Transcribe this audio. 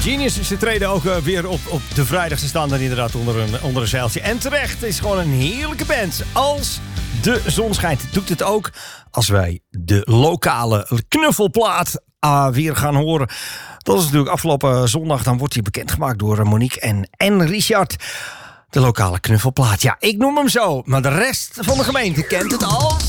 Genius. Ze treden ook weer op de vrijdag. Ze staan dan inderdaad onder een zeiltje. En terecht, het is gewoon een heerlijke band. Als de zon schijnt, doet het ook als wij de lokale knuffelplaat weer gaan horen. Dat is natuurlijk afgelopen zondag. Dan wordt hij bekendgemaakt door Monique en Richard. De lokale knuffelplaat. Ja, ik noem hem zo. Maar de rest van de gemeente kent het als...